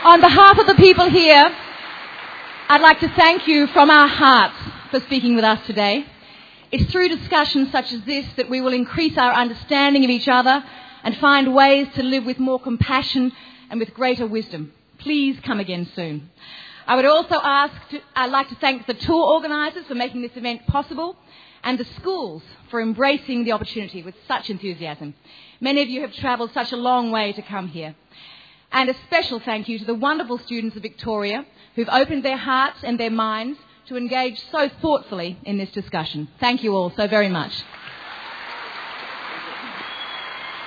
On behalf of the people here, I'd like to thank you from our hearts for speaking with us today. It's through discussions such as this that we will increase our understanding of each other and find ways to live with more compassion and with greater wisdom. Please come again soon. I would also I'd like to thank the tour organisers for making this event possible and the schools for embracing the opportunity with such enthusiasm. Many of you have travelled such a long way to come here. And a special thank you to the wonderful students of Victoria who've opened their hearts and their minds to engage so thoughtfully in this discussion. Thank you all so very much.